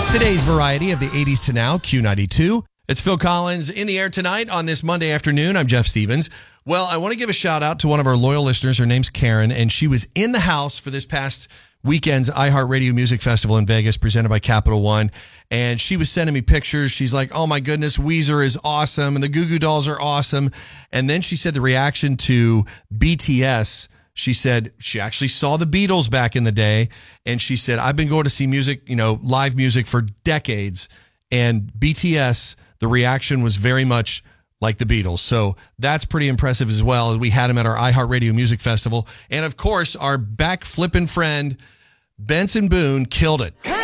Today's variety of the 80s to now, Q92. It's Phil Collins in the air tonight on this Monday afternoon. I'm Jeff Stevens. Well, I want to give a shout out to one of our loyal listeners. Her name's Karen, and she was in the house for this past weekend's iHeartRadio Music Festival in Vegas presented by Capital One. And she was sending me pictures. She's like, oh my goodness, Weezer is awesome and the Goo Goo Dolls are awesome. And then she said the reaction to BTS. She said she actually saw the Beatles back in the day. And she said, I've been going to see music, live music for decades. And BTS, the reaction was very much like the Beatles. So that's pretty impressive as well. We had him at our iHeartRadio Music Festival. And of course, our back flipping friend, Benson Boone, killed it.